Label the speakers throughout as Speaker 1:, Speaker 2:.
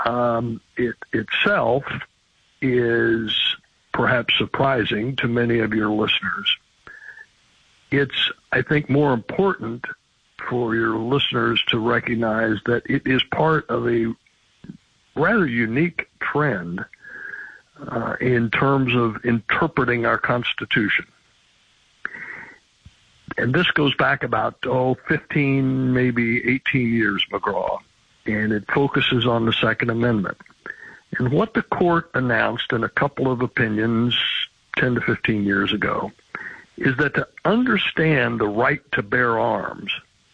Speaker 1: it itself is perhaps surprising to many of your listeners. It's, I think, more important for your listeners to recognize that it is part of a rather unique trend in terms of interpreting our Constitution. And this goes back about, 15, maybe 18 years, McGraw, and it focuses on the Second Amendment. And what the court announced in a couple of opinions 10 to 15 years ago is that to understand the right to bear arms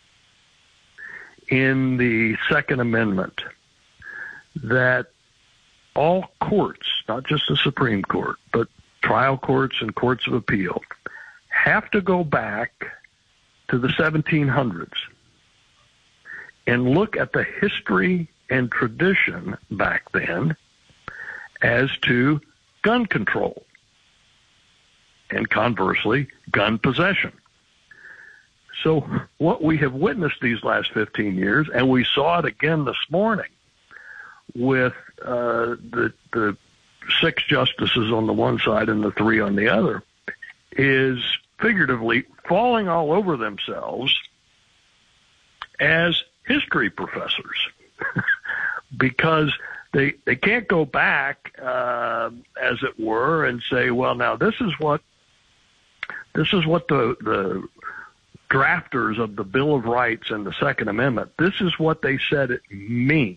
Speaker 1: in the Second Amendment, that all courts, not just the Supreme Court, but trial courts and courts of appeal, have to go back to the 1700s and look at the history and tradition back then as to gun control and, conversely, gun possession. So what we have witnessed these last 15 years, and we saw it again this morning with the 6 justices on the one side and the 3 on the other, is figuratively falling all over themselves as history professors because they can't go back, as it were, and say, well, now this is what the drafters of the Bill of Rights and the Second Amendment, this is what they said it means.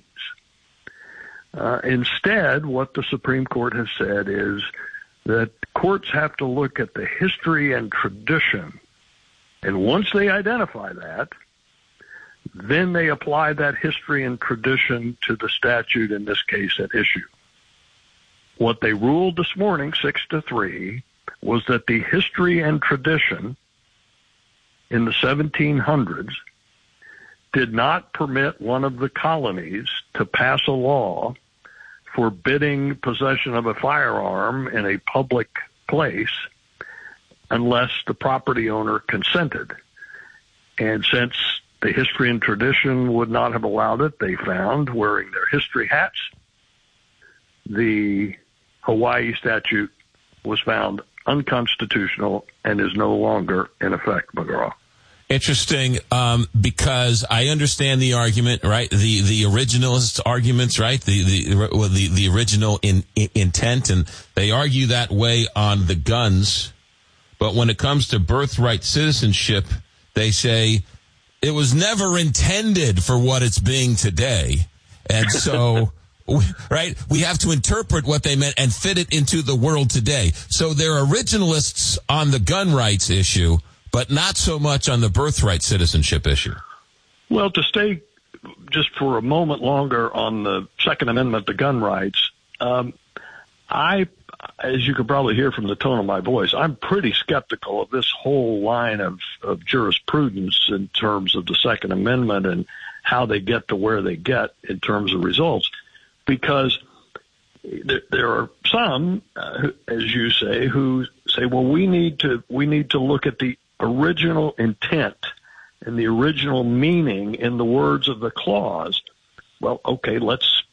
Speaker 1: Instead, what the Supreme Court has said is that courts have to look at the history and tradition, and once they identify that, then they apply that history and tradition to the statute, in this case, at issue. What they ruled this morning, 6-3, was that the history and tradition in the 1700s did not permit one of the colonies to pass a law forbidding possession of a firearm in a public place unless the property owner consented. And since the history and tradition would not have allowed it, they found, wearing their history hats, the Hawaii statute was found unconstitutional and is no longer in effect, McGraw.
Speaker 2: Interesting, because I understand the argument, right? The originalist arguments, right? The original intent, and they argue that way on the guns. But when it comes to birthright citizenship, they say it was never intended for what it's being today, and so. Right? We have to interpret what they meant and fit it into the world today. So they're originalists on the gun rights issue, but not so much on the birthright citizenship issue.
Speaker 1: Well, to stay just for a moment longer on the Second Amendment, the gun rights, as you could probably hear from the tone of my voice, I'm pretty skeptical of this whole line of jurisprudence in terms of the Second Amendment and how they get to where they get in terms of results. Because there are some, as you say, who say, well, we need to look at the original intent and the original meaning in the words of the clause. Well, okay, let's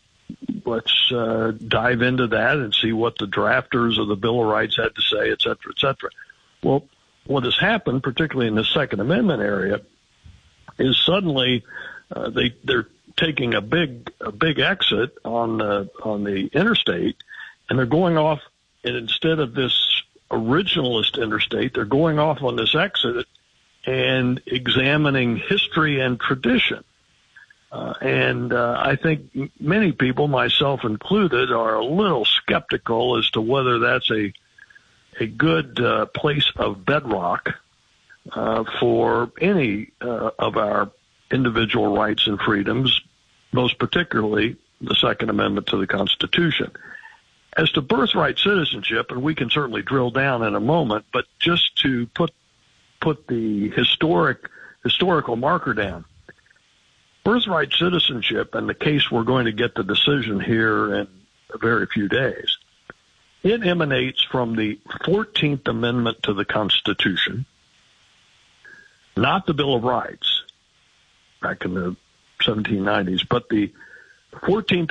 Speaker 1: dive into that and see what the drafters of the Bill of Rights had to say, et cetera, et cetera. Well, what has happened, particularly in the Second Amendment area, is suddenly they're taking a big exit on the interstate, and they're going off, and instead of this originalist interstate, they're going off on this exit and examining history and tradition. And I think many people, myself included, are a little skeptical as to whether that's a good place of bedrock for any of our individual rights and freedoms, most particularly the Second Amendment to the Constitution. As to birthright citizenship, and we can certainly drill down in a moment, but just to put the historical marker down, birthright citizenship, and the case we're going to get the decision here in a very few days, it emanates from the 14th Amendment to the Constitution, not the Bill of Rights back in the 1790s, but the 14th